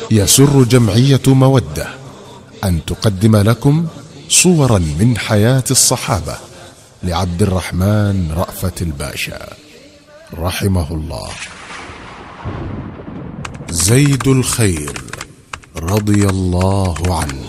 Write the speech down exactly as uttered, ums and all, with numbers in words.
يسر جمعية مودة أن تقدم لكم صورا من حياة الصحابة لعبد الرحمن رأفت الباشا رحمه الله. زيد الخير رضي الله عنه.